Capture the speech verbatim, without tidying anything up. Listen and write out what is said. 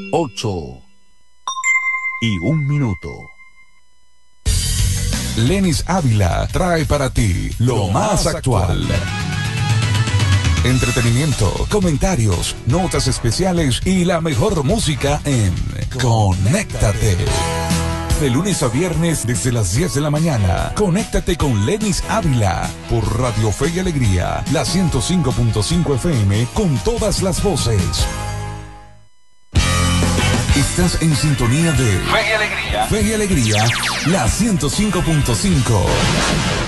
ocho y un minuto. Lenis Ávila trae para ti lo más actual. Entretenimiento, comentarios, notas especiales y la mejor música en Conéctate. De lunes a viernes desde las diez de la mañana. Conéctate con Lenis Ávila por Radio Fe y Alegría, la ciento cinco punto cinco F M con todas las voces. Estás en sintonía de Fe y Alegría. Fe y Alegría, la ciento cinco punto cinco.